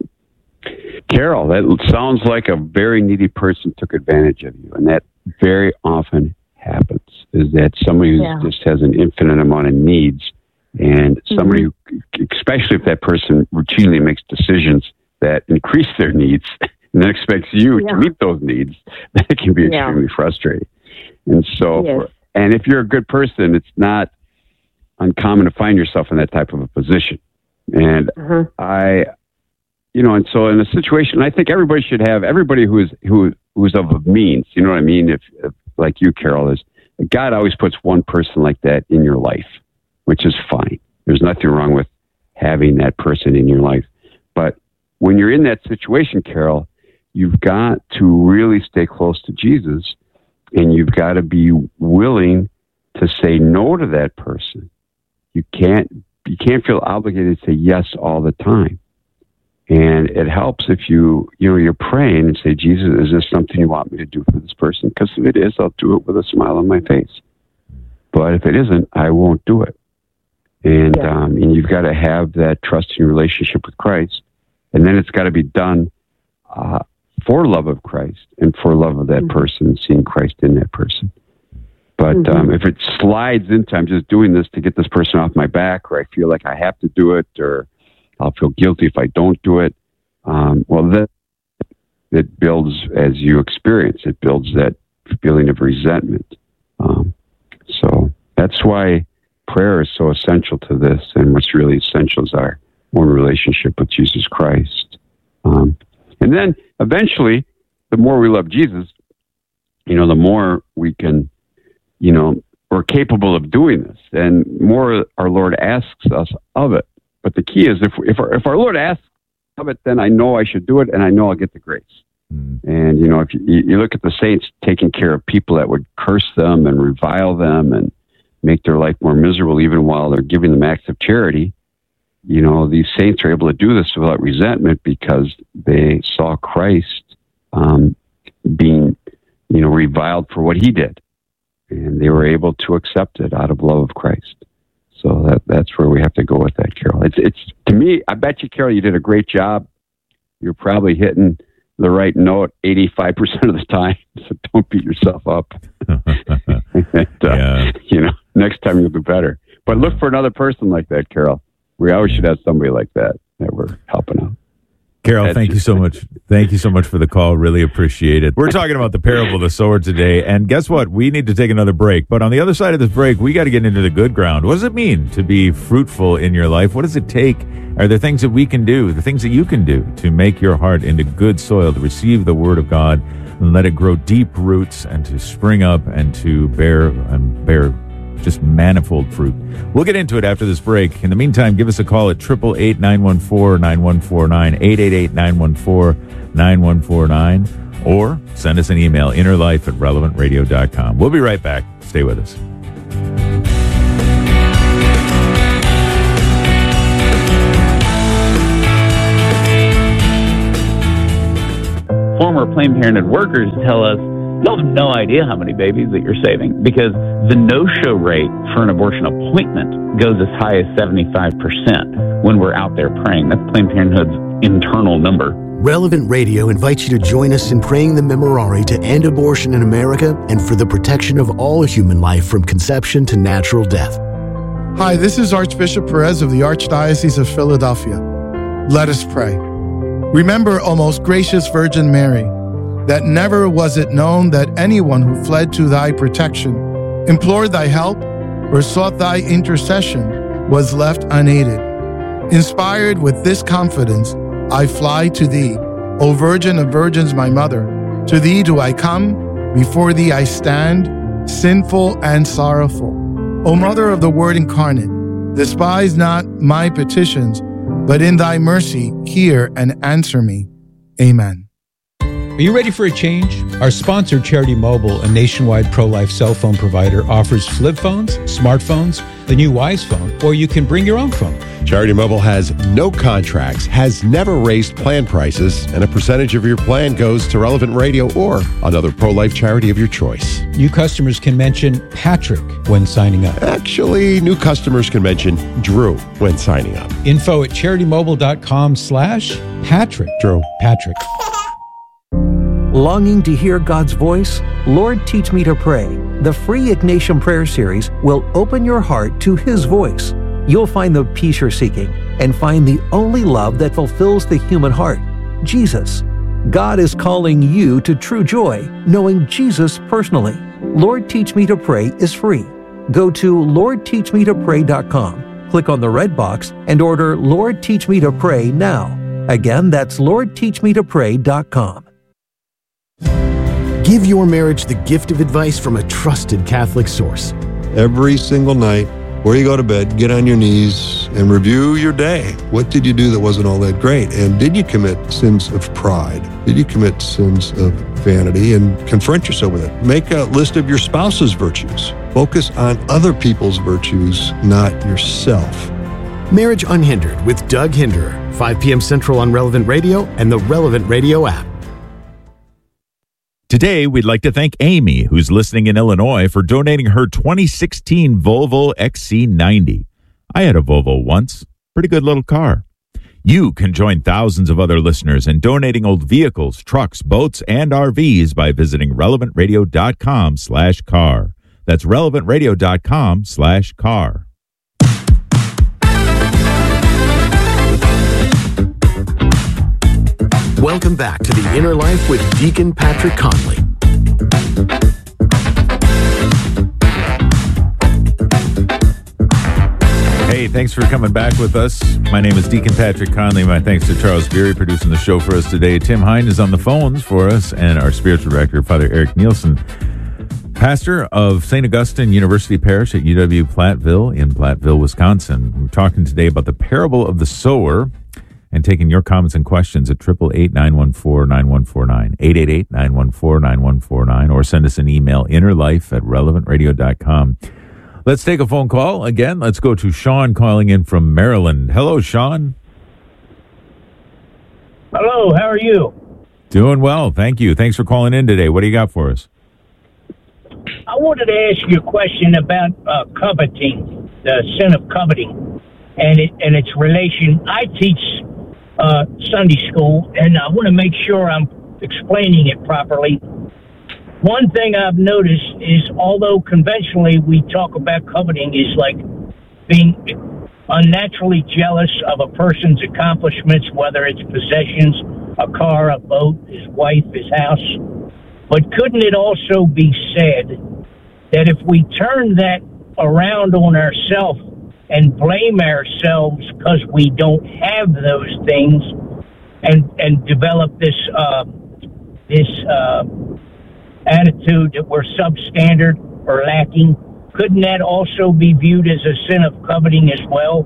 Carol, that sounds like a very needy person took advantage of you. And that very often happens, is that somebody who yeah. just has an infinite amount of needs, and somebody mm-hmm. who, especially if that person routinely makes decisions that increase their needs, and then expects you yeah. to meet those needs, that can be extremely yeah. frustrating. And so, yes. for, and if you're a good person, it's not uncommon to find yourself in that type of a position. And uh-huh. I, you know, and so in a situation, I think everybody should have, everybody who is, who, who's of means, you know what I mean? If, if like you, Carol, is, God always puts one person like that in your life, which is fine. There's nothing wrong with having that person in your life. But when you're in that situation, Carol, you've got to really stay close to Jesus, and you've got to be willing to say no to that person. You can't, you can't feel obligated to say yes all the time. And it helps if you, you know, you're praying and say, Jesus, is this something you want me to do for this person? Because if it is, I'll do it with a smile on my face. But if it isn't, I won't do it. And, yeah. um, and you've got to have that trusting relationship with Christ. And then it's got to be done uh, for love of Christ and for love of that mm-hmm. person, seeing Christ in that person. But mm-hmm. um, if it slides into, I'm just doing this to get this person off my back, or I feel like I have to do it, or I'll feel guilty if I don't do it, um, well, that it builds, as you experience, it builds that feeling of resentment. Um, so that's why prayer is so essential to this, and what's really essential is our own relationship with Jesus Christ. Um, and then eventually, the more we love Jesus, you know, the more we can, you know, we're capable of doing this, and more our Lord asks us of it. But the key is, if if our, if our Lord asks of it, then I know I should do it, and I know I'll get the grace. Mm-hmm. And, you know, if you, you look at the saints taking care of people that would curse them and revile them and make their life more miserable, even while they're giving them acts of charity, you know, these saints are able to do this without resentment because they saw Christ um, being, you know, reviled for what he did. And they were able to accept it out of love of Christ. So that that's where we have to go with that, Carol. It's, it's to me, I bet you, Carol, you did a great job. You're probably hitting the right note eighty-five percent of the time, so don't beat yourself up. and, uh, yeah. You know, next time you'll do better. But look for another person like that, Carol. We always should have somebody like that that we're helping out. Carol, That's thank you so much. Thank you so much for the call. Really appreciate it. We're talking about the parable of the sower today, and guess what? We need to take another break. But on the other side of this break, we got to get into the good ground. What does it mean to be fruitful in your life? What does it take? Are there things that we can do, the things that you can do to make your heart into good soil, to receive the word of God and let it grow deep roots and to spring up and to bear and bear just manifold fruit. We'll get into it after this break. In the meantime, give us a call at eight eight eight, nine one four, nine one four nine, eight eight eight, nine one four, nine one four nine, or send us an email, innerlife at relevant radio dot com. We'll be right back. Stay with us. Former Planned Parenthood workers tell us, you'll have no idea how many babies that you're saving, because the no-show rate for an abortion appointment goes as high as seventy-five percent when we're out there praying. That's Planned Parenthood's internal number. Relevant Radio invites you to join us in praying the Memorare to end abortion in America and for the protection of all human life from conception to natural death. Hi, this is Archbishop Perez of the Archdiocese of Philadelphia. Let us pray. Remember, O most gracious Virgin Mary, that never was it known that anyone who fled to thy protection, implored thy help, or sought thy intercession was left unaided. Inspired with this confidence, I fly to thee, O Virgin of Virgins, my mother. To thee do I come, before thee I stand, sinful and sorrowful. O Mother of the Word incarnate, despise not my petitions, but in thy mercy hear and answer me. Amen. Are you ready for a change? Our sponsor, Charity Mobile, a nationwide pro-life cell phone provider, offers flip phones, smartphones, the new Wise phone, or you can bring your own phone. Charity Mobile has no contracts, has never raised plan prices, and a percentage of your plan goes to Relevant Radio or another pro-life charity of your choice. New customers can mention Patrick when signing up. Actually, new customers can mention Drew when signing up. Info at charitymobile.com slash Patrick. Drew. Patrick. Longing to hear God's voice? Lord, Teach Me to Pray. The free Ignatian Prayer Series will open your heart to His voice. You'll find the peace you're seeking and find the only love that fulfills the human heart, Jesus. God is calling you to true joy, knowing Jesus personally. Lord, Teach Me to Pray is free. Go to lord teach me to pray dot com, click on the red box, and order Lord, Teach Me to Pray now. Again, that's lord teach me to pray dot com. Give your marriage the gift of advice from a trusted Catholic source. Every single night, before you go to bed, get on your knees and review your day. What did you do that wasn't all that great? And did you commit sins of pride? Did you commit sins of vanity? And confront yourself with it. Make a list of your spouse's virtues. Focus on other people's virtues, not yourself. Marriage Unhindered with Doug Hinderer, five p.m. Central on Relevant Radio and the Relevant Radio app. Today, we'd like to thank Amy, who's listening in Illinois, for donating her twenty sixteen Volvo X C ninety. I had a Volvo once. Pretty good little car. You can join thousands of other listeners in donating old vehicles, trucks, boats, and R Vs by visiting relevant radio dot com slash car. That's relevant radio dot com slash car. Welcome back to The Inner Life with Deacon Patrick Conley. Hey, thanks for coming back with us. My name is Deacon Patrick Conley. My thanks to Charles Beery producing the show for us today. Tim Hine is on the phones for us, and our spiritual director, Father Eric Nielsen, pastor of Saint Augustine University Parish at U W Platteville in Platteville, Wisconsin. We're talking today about the parable of the sower, and taking your comments and questions at eight eight eight, nine one four, nine one four nine, eight eight eight, nine one four, nine one four nine, or send us an email, innerlife at relevant radio dot com. Let's take a phone call. Again, let's go to Sean calling in from Maryland. Hello, Sean. Hello, how are you? Doing well, thank you. Thanks for calling in today. What do you got for us? I wanted to ask you a question about uh, coveting, the sin of coveting, and, it, and its relation. I teach Uh, Sunday school, and I want to make sure I'm explaining it properly. One thing I've noticed is, although conventionally we talk about coveting is like being unnaturally jealous of a person's accomplishments, whether it's possessions, a car, a boat, his wife, his house, but couldn't it also be said that if we turn that around on ourselves and blame ourselves because we don't have those things, and and develop this uh, this uh, attitude that we're substandard or lacking, couldn't that also be viewed as a sin of coveting as well?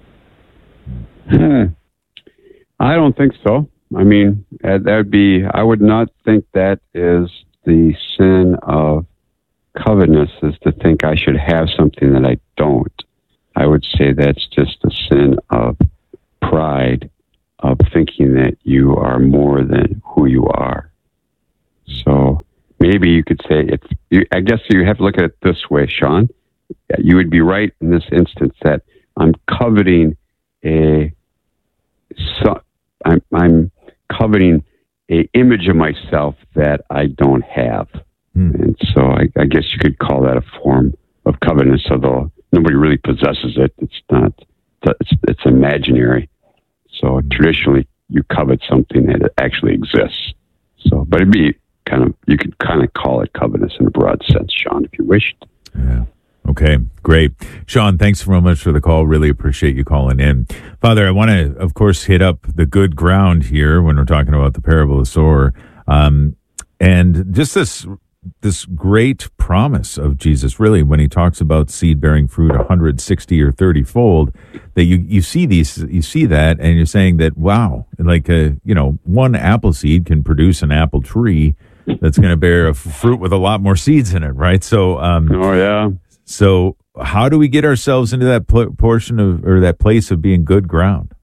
Hmm. I don't think so. I mean, that would be, I would not think that is the sin of covetousness, is to think I should have something that I don't. I would say that's just a sin of pride, of thinking that you are more than who you are. So maybe you could say it's, you, I guess you have to look at it this way, Sean. You would be right in this instance that I'm coveting a, so, I'm, I'm coveting a image of myself that I don't have. Hmm. And so I, I guess you could call that a form of covetousness, although nobody really possesses it. It's not, it's, it's imaginary. So traditionally you covet something that actually exists. So, but it'd be kind of, you could kind of call it covetousness in a broad sense, Sean, if you wished. Yeah. Okay, great. Sean, thanks so much for the call. Really appreciate you calling in. Father, I want to, of course, hit up the good ground here when we're talking about the parable of the sower. Um, and just this this great promise of Jesus, really, when he talks about seed bearing fruit one hundred sixty or thirty fold, that you, you see these, you see that, and you're saying that, wow, like, a, you know, one apple seed can produce an apple tree that's going to bear a fruit with a lot more seeds in it, right? So, um, oh, yeah. So how do we get ourselves into that pl- portion of, or that place of being good ground?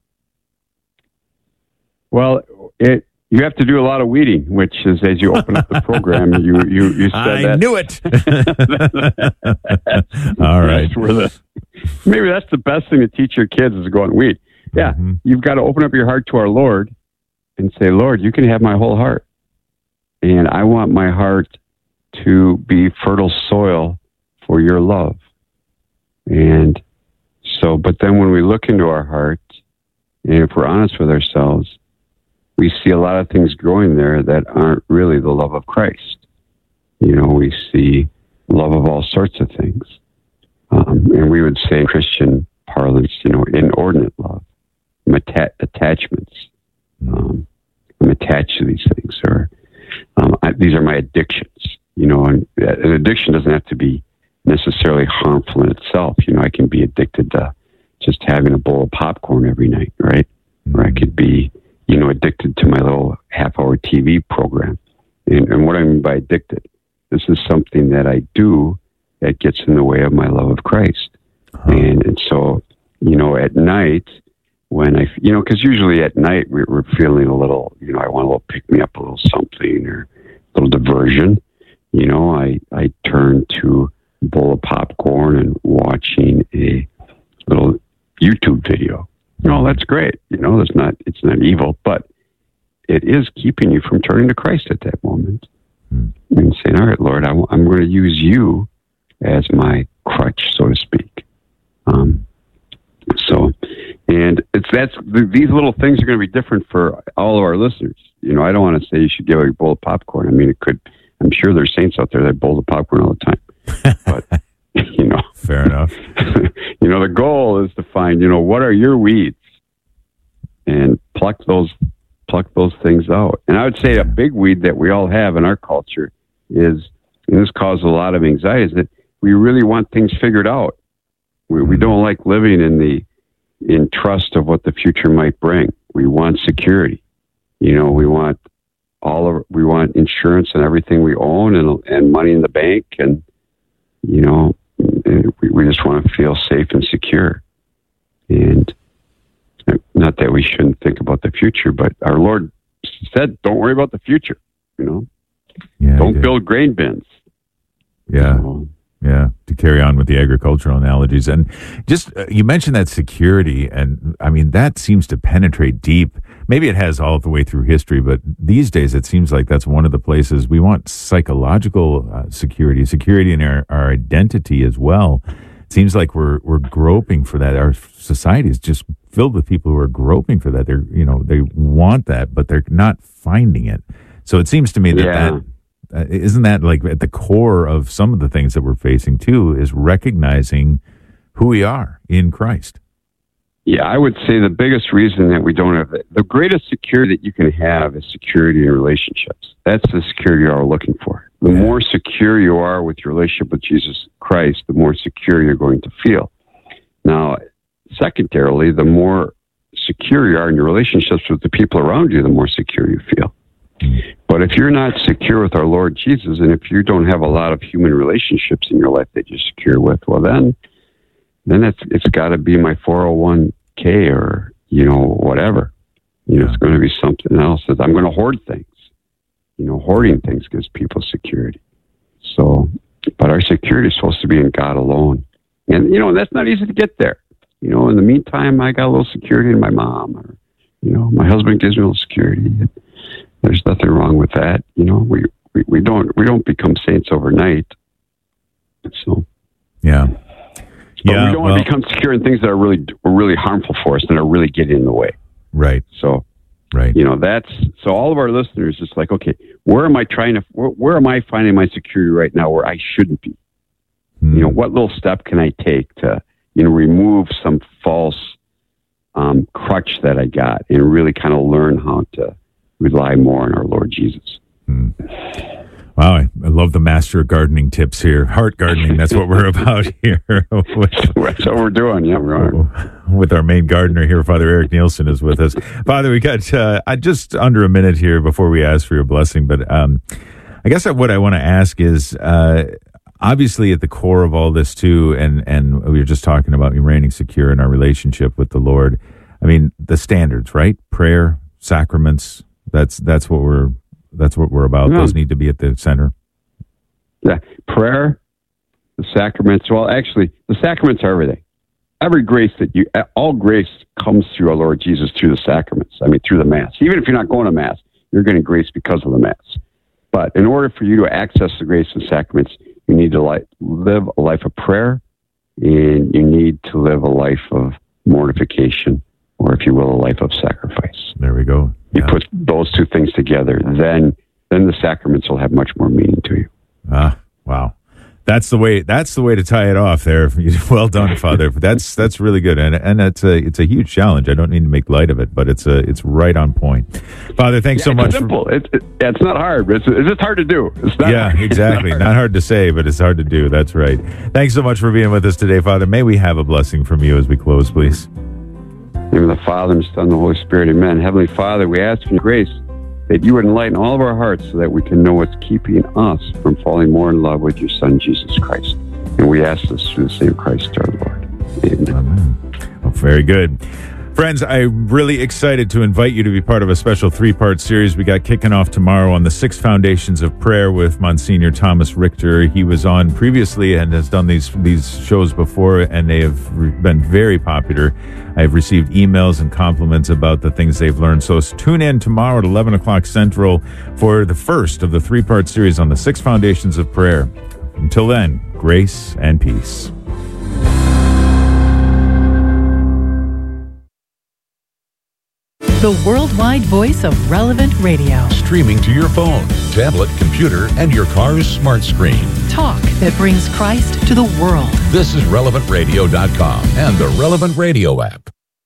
Well, it, you have to do a lot of weeding, which is, as you open up the program, you, you, you said I that. knew it. All right. That's where the, maybe that's the best thing to teach your kids is go and weed. Yeah. Mm-hmm. You've got to open up your heart to our Lord and say, Lord, you can have my whole heart. And I want my heart to be fertile soil for your love. And so, but then when we look into our heart, and if we're honest with ourselves, we see a lot of things growing there that aren't really the love of Christ. You know, we see love of all sorts of things. Um, and we would say in Christian parlance, you know, inordinate love, atta- attachments. Um, I'm attached to these things, or um, I, these are my addictions. You know, and an addiction doesn't have to be necessarily harmful in itself. You know, I can be addicted to just having a bowl of popcorn every night, right? Or I could be, you know, addicted to my little half-hour T V program. And, and what I mean by addicted, this is something that I do that gets in the way of my love of Christ. Uh-huh. And, and so, you know, at night, when I, you know, because usually at night we're, we're feeling a little, you know, I want a little pick-me-up, a little something, or a little diversion. You know, I, I turn to a bowl of popcorn and watching a little YouTube video. You know, that's great. You know, it's not, it's not evil, but it is keeping you from turning to Christ at that moment. Mm. And saying, all right, Lord, I, I'm going to use you as my crutch, so to speak. Um, so, and it's, that's, these little things are going to be different for all of our listeners. You know, I don't want to say you should give a bowl of popcorn. I mean, it could, I'm sure there's saints out there that bowl of popcorn all the time, but you know, fair enough. You know, the goal is to find, you know, what are your weeds and pluck those, pluck those things out. And I would say a big weed that we all have in our culture is, and this causes a lot of anxiety, is that we really want things figured out. We, we don't like living in the, in trust of what the future might bring. We want security. You know, we want all of, we want insurance and everything we own, and, and money in the bank. And, you know, we, we just want to feel safe and secure. And not that we shouldn't think about the future, but our Lord said, don't worry about the future, you know, yeah, don't build grain bins. Yeah. So, yeah, to carry on with the agricultural analogies. And just, uh, you mentioned that security, and I mean, that seems to penetrate deep. Maybe it has all the way through history, but these days it seems like that's one of the places we want psychological uh, security, security in our, our identity as well. It seems like we're we're groping for that. Our society is just filled with people who are groping for that. They're, you know, they want that, but they're not finding it. So it seems to me that yeah. that Uh, isn't that like at the core of some of the things that we're facing too, is recognizing who we are in Christ? Yeah, I would say the biggest reason that we don't have it, the greatest security that you can have is security in relationships. That's the security you're all looking for. The more secure you are with your relationship with Jesus Christ, the more secure you're going to feel. Now, secondarily, the more secure you are in your relationships with the people around you, the more secure you feel. But if you're not secure with our Lord Jesus, and if you don't have a lot of human relationships in your life that you're secure with, well, then, then it's it's got to be my four oh one k or you know whatever. You know, it's going to be something else. I'm going to hoard things. You know, hoarding things gives people security. So, but our security is supposed to be in God alone, and you know that's not easy to get there. You know, in the meantime, I got a little security in my mom, or you know, my husband gives me a little security. There's nothing wrong with that. You know, we, we, we don't we don't become saints overnight. So yeah, but yeah. We don't well, want to become secure in things that are really are really harmful for us and are really getting in the way. Right. So, right. You know, that's so. All of our listeners, just like, okay, where am I trying to? Where, where am I finding my security right now where I shouldn't be? Hmm. You know, what little step can I take to you know remove some false um, crutch that I got and really kind of learn how to rely more on our Lord Jesus. Hmm. Wow, I, I love the master gardening tips here. Heart gardening, that's what we're about here. with, that's what we're doing, yeah, we are. With our main gardener here, Father Eric Nielsen is with us. Father, we got uh, just under a minute here before we ask for your blessing, but um, I guess what I want to ask is, uh, obviously at the core of all this too, and, and we were just talking about remaining secure in our relationship with the Lord. I mean, the standards, right? Prayer, sacraments, that's that's what we're That's what we're about. Yeah. Those need to be at the center. Yeah. Prayer, the sacraments. Well, actually, the sacraments are everything. Every grace that you, all grace comes through our Lord Jesus through the sacraments. I mean, through the Mass. Even if you're not going to Mass, you're getting grace because of the Mass. But in order for you to access the grace of the sacraments, you need to li- live a life of prayer, and you need to live a life of mortification, or if you will, a life of sacrifice. There we go. You put those two things together, then then the sacraments will have much more meaning to you. Ah, wow. That's the way that's the way to tie it off there. Well done, Father. That's that's really good. And and it's a it's a huge challenge. I don't need to make light of it, but it's a it's right on point. Father, thanks yeah, so it's much. Simple. For, it's it, it's not hard. It's it's just hard to do. It's not yeah, hard. exactly. Not hard. not hard to say, but it's hard to do. That's right. Thanks so much for being with us today, Father. May we have a blessing from you as we close, please. In the name of the Father, and the Son, and the Holy Spirit, amen. Heavenly Father, we ask for your grace that you would enlighten all of our hearts so that we can know what's keeping us from falling more in love with your Son, Jesus Christ. And we ask this through the same Christ our Lord. Amen. Amen. Well, very good. Friends, I'm really excited to invite you to be part of a special three-part series we got kicking off tomorrow on the Six Foundations of Prayer with Monsignor Thomas Richter. He was on previously and has done these these shows before, and they have been very popular. I've received emails and compliments about the things they've learned. So tune in tomorrow at eleven o'clock Central for the first of the three-part series on the Six Foundations of Prayer. Until then, grace and peace. The worldwide voice of Relevant Radio. Streaming to your phone, tablet, computer, and your car's smart screen. Talk that brings Christ to the world. This is relevant radio dot com and the Relevant Radio app.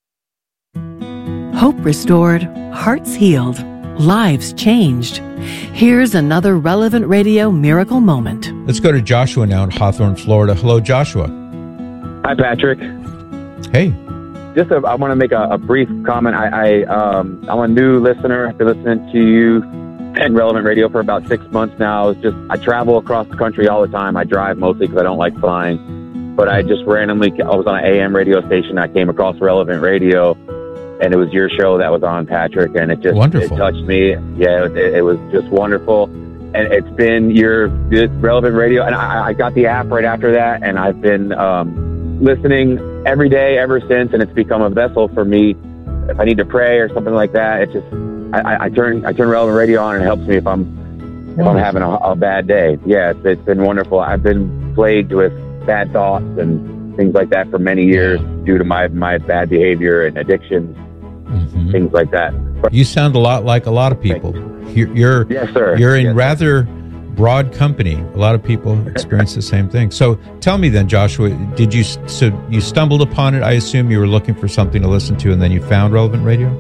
Hope restored, hearts healed, lives changed. Here's another Relevant Radio miracle moment. Let's go to Joshua now in Hawthorne, Florida. Hello, Joshua. Hi, Patrick. Hey. Just a, I want to make a, a brief comment. I, I um, I'm a new listener. I've been listening to you and Relevant Radio for about six months now. It's just I travel across the country all the time. I drive mostly because I don't like flying. But I just randomly I was on an A M radio station. I came across Relevant Radio, and it was your show that was on, Patrick, and it just wonderful. It touched me. Yeah, it, it was just wonderful. And it's been your Relevant Radio, and I, I got the app right after that, and I've been um, listening every day ever since, and it's become a vessel for me. If I need to pray or something like that, it just I, I turn I turn Relevant Radio on, and it helps me if I'm if I'm having a, a bad day. Yeah, it's, it's been wonderful. I've been plagued with bad thoughts and things like that for many years due to my my bad behavior and addictions, mm-hmm. things like that. You sound a lot like a lot of people. You're, you're yes, sir. You're in yes, rather broad company. A lot of people experience the same thing. So tell me then, Joshua, did you so you stumbled upon it? I assume you were looking for something to listen to, and then you found Relevant Radio?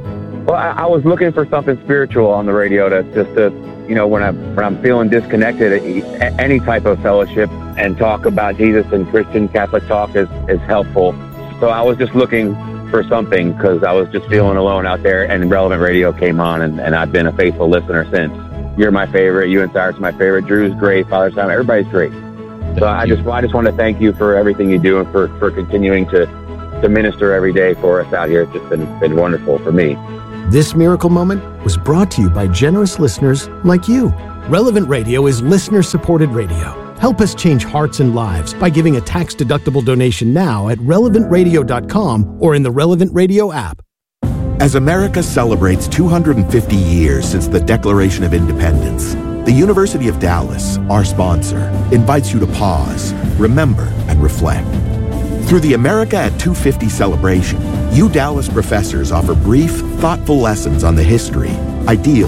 Well, I, I was looking for something spiritual on the radio to just to, you know, when I'm when I'm feeling disconnected, a- any type of fellowship and talk about Jesus and Christian Catholic talk is, is helpful. So I was just looking for something because I was just feeling alone out there, and Relevant Radio came on, and, and I've been a faithful listener since. You're my favorite. You and Cyrus are my favorite. Drew's great. Father Simon, everybody's great. Thank so I you. just I just want to thank you for everything you do and for, for continuing to, to minister every day for us out here. It's just been, been wonderful for me. This miracle moment was brought to you by generous listeners like you. Relevant Radio is listener-supported radio. Help us change hearts and lives by giving a tax-deductible donation now at relevant radio dot com or in the Relevant Radio app. As America celebrates two hundred fifty years since the Declaration of Independence, the University of Dallas, our sponsor, invites you to pause, remember, and reflect. Through the America at two fifty celebration, you Dallas professors offer brief, thoughtful lessons on the history, ideals,